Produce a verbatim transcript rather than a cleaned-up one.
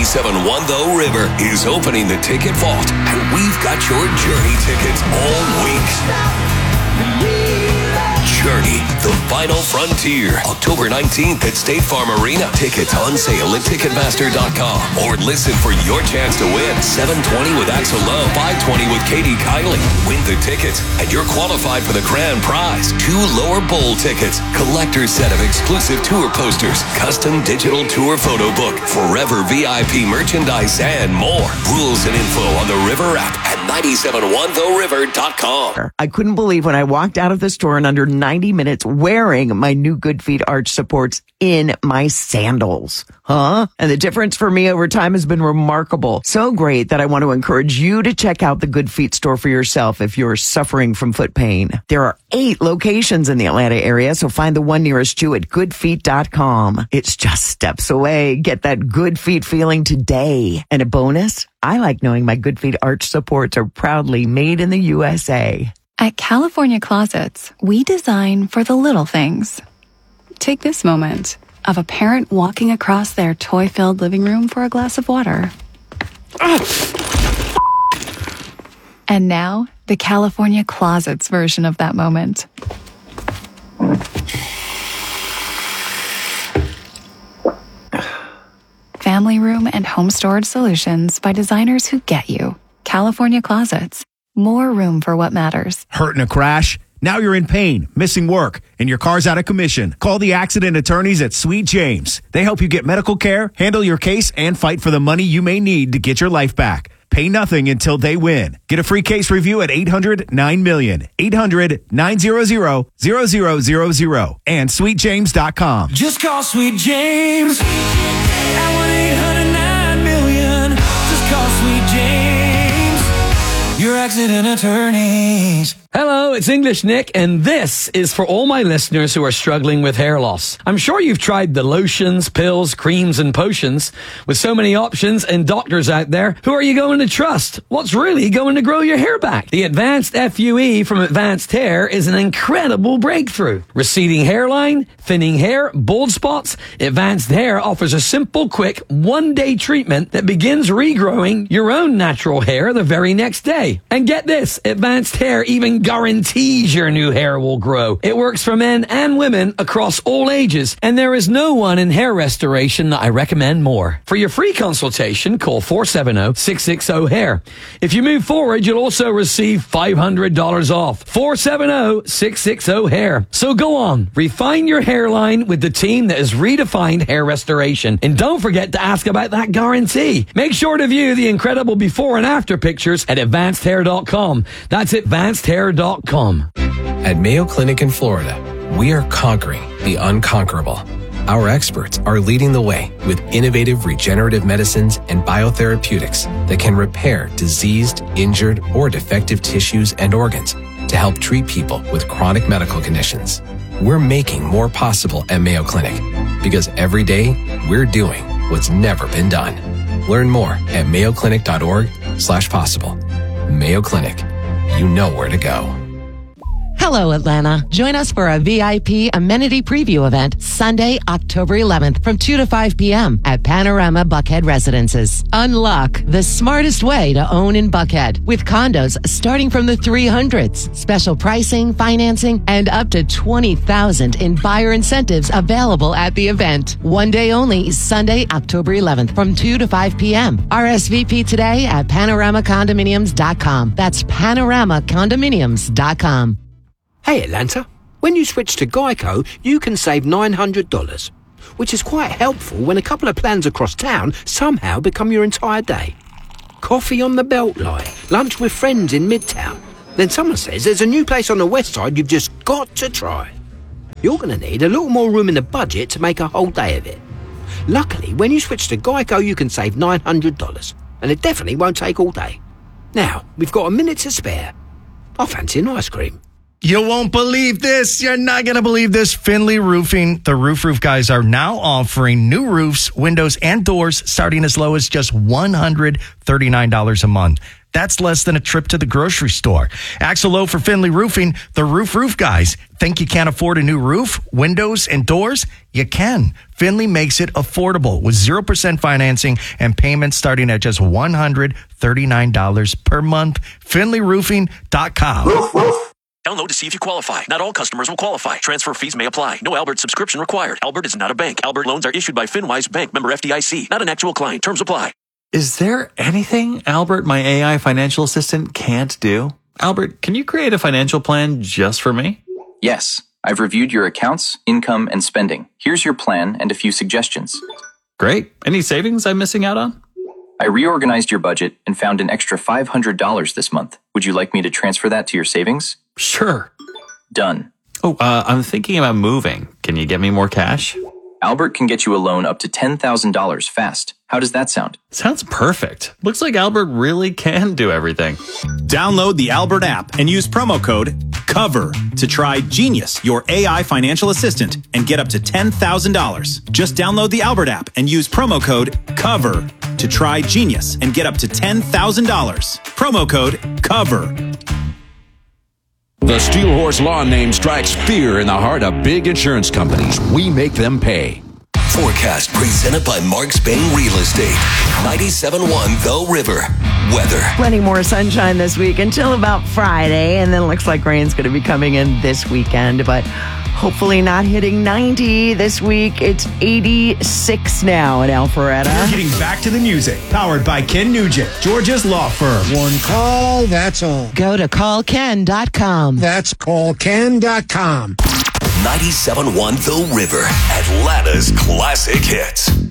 ninety-seven point one The River is opening the ticket vault, and we've got your Journey tickets all week. Journey, the final frontier. October nineteenth at State Farm Arena. Tickets on sale at Ticketmaster dot com. Or listen for your chance to win seven twenty with Axl Lowe, five twenty with Katie Kiley. Win the tickets, and you're qualified for the grand prize. Two lower bowl tickets, collector's set of exclusive tour posters, custom digital tour photo book, forever V I P merchandise, and more. Rules and info on the River app at ninety-seven point one the river dot com. I couldn't believe when I walked out of the store in under ninety minutes wearing my new Good Feet arch supports in my sandals. Huh? And the difference for me over time has been remarkable. So great that I want to encourage you to check out the Good Feet store for yourself if you're suffering from foot pain. There are eight locations in the Atlanta area, so find the one nearest you at good feet dot com. It's just steps away. Get that Good Feet feeling today. And a bonus, I like knowing my Good Feet arch supports are proudly made in the U S A. At California Closets, we design for the little things. Take this moment of a parent walking across their toy-filled living room for a glass of water. And now, the California Closets version of that moment. Family room and home storage solutions by designers who get you. California Closets. More room for what matters. Hurt in a crash? Now you're in pain, missing work, and your car's out of commission. Call the accident attorneys at Sweet James. They help you get medical care, handle your case, and fight for the money you may need to get your life back. Pay nothing until they win. Get a free case review at eight hundred nine million, eight hundred nine hundred, zero zero zero zero, and sweet james dot com. Just call Sweet James at one eight hundred nine million. Just call Sweet James, your accident attorneys. Hello, it's English Nick, and this is for all my listeners who are struggling with hair loss. I'm sure you've tried the lotions, pills, creams, and potions. With so many options and doctors out there, who are you going to trust? What's really going to grow your hair back? The Advanced F U E from Advanced Hair is an incredible breakthrough. Receding hairline, thinning hair, bald spots, Advanced Hair offers a simple, quick, one-day treatment that begins regrowing your own natural hair the very next day. And get this, Advanced Hair even guarantees your new hair will grow. It works for men and women across all ages, and there is no one in hair restoration that I recommend more. For your free consultation, call four seven zero, six six zero, hair. If you move forward, you'll also receive five hundred dollars off. four seven zero, six six zero, hair. So go on, refine your hairline with the team that has redefined hair restoration. And don't forget to ask about that guarantee. Make sure to view the incredible before and after pictures at advanced hair dot com. That's advanced hair dot com. At Mayo Clinic in Florida, we are conquering the unconquerable. Our experts are leading the way with innovative regenerative medicines and biotherapeutics that can repair diseased, injured, or defective tissues and organs to help treat people with chronic medical conditions. We're making more possible at Mayo Clinic because every day we're doing what's never been done. Learn more at mayo clinic dot org slash possible. Mayo Clinic. You know where to go. Hello, Atlanta. Join us for a V I P amenity preview event Sunday, October eleventh from two to five p.m. at Panorama Buckhead Residences. Unlock the smartest way to own in Buckhead with condos starting from the three hundreds. Special pricing, financing, and up to twenty thousand dollars in buyer incentives available at the event. One day only, Sunday, October eleventh from two to five p.m. R S V P today at panorama condominiums dot com. That's panorama condominiums dot com. Hey Atlanta, when you switch to Geico, you can save nine hundred dollars, which is quite helpful when a couple of plans across town somehow become your entire day. Coffee on the Beltline, lunch with friends in Midtown. Then someone says there's a new place on the west side you've just got to try. You're going to need a little more room in the budget to make a whole day of it. Luckily, when you switch to Geico, you can save nine hundred dollars, and it definitely won't take all day. Now, we've got a minute to spare. I fancy an ice cream. You won't believe this. You're not going to believe this. Finley Roofing, the Roof Roof guys, are now offering new roofs, windows, and doors starting as low as just one hundred thirty-nine dollars a month. That's less than a trip to the grocery store. Axel Lowe for Finley Roofing, the roof roof guys. Think you can't afford a new roof, windows, and doors? You can. Finley makes it affordable with zero percent financing and payments starting at just one hundred thirty-nine dollars per month. Finley Roofing dot com. Roof, roof. Download to see if you qualify. Not all customers will qualify. Transfer fees may apply. No Albert subscription required. Albert is not a bank. Albert loans are issued by FinWise Bank, member F D I C. Not an actual client. Terms apply. Is there anything Albert, my A I financial assistant, can't do? Albert, can you create a financial plan just for me? Yes. I've reviewed your accounts, income, and spending. Here's your plan and a few suggestions. Great. Any savings I'm missing out on? I reorganized your budget and found an extra five hundred dollars this month. Would you like me to transfer that to your savings? Sure. Done. Oh, uh, I'm thinking about moving. Can you get me more cash? Albert can get you a loan up to ten thousand dollars fast. How does that sound? Sounds perfect. Looks like Albert really can do everything. Download the Albert app and use promo code COVER to try Genius, your A I financial assistant, and get up to ten thousand dollars. Just download the Albert app and use promo code COVER to try Genius and get up to ten thousand dollars. Promo code COVER. The Steel Horse Lawn name strikes fear in the heart of big insurance companies. We make them pay. Forecast presented by Mark Spain Real Estate. ninety-seven point one The River. Weather. Plenty more sunshine this week until about Friday, and then it looks like rain's going to be coming in this weekend, but hopefully not hitting ninety this week. It's eighty-six now in Alpharetta. We're getting back to the music. Powered by Ken Nugent, Georgia's law firm. One call, that's all. Go to call ken dot com. That's call ken dot com. ninety-seven point one The River. Atlanta's classic hits.